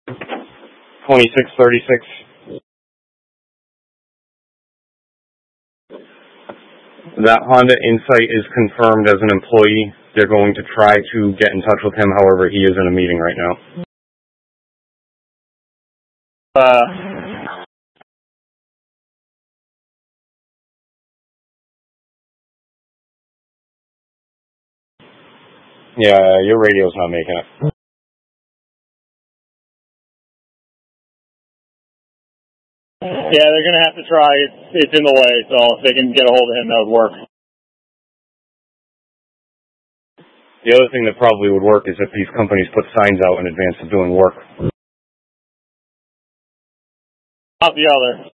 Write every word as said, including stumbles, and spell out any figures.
twenty-six thirty-six. That Honda Insight is confirmed as an employee. They're going to try to get in touch with him, however, he is in a meeting right now. Uh, yeah, your radio's not making it. Yeah, they're going to have to try. It's, it's in the way, so if they can get a hold of him, that would work. The other thing that probably would work is if these companies put signs out in advance of doing work. Not the other.